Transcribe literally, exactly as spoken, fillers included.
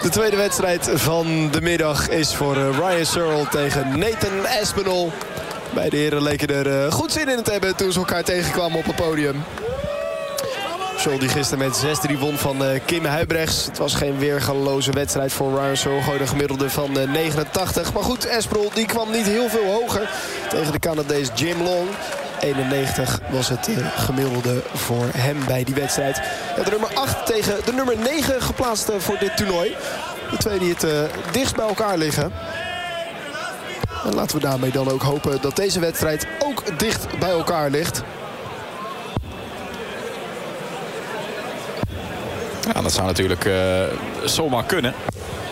De tweede wedstrijd van de middag is voor Ryan Searle tegen Nathan Aspinall. Beide heren leken er goed zin in te hebben toen ze elkaar tegenkwamen op het podium. Searle die gisteren met zes drie won van Kim Huybrechts. Het was geen weergaloze wedstrijd voor Ryan Searle. Gooide een gemiddelde van negenentachtig. Maar goed, Aspinall die kwam niet heel veel hoger tegen de Canadees Jim Long. eenennegentig was het uh, gemiddelde voor hem bij die wedstrijd. Ja, de nummer acht tegen de nummer negen geplaatst uh, voor dit toernooi. De twee die het uh, dichtst bij elkaar liggen. En laten we daarmee dan ook hopen dat deze wedstrijd ook dicht bij elkaar ligt. Ja, dat zou natuurlijk uh, zomaar kunnen.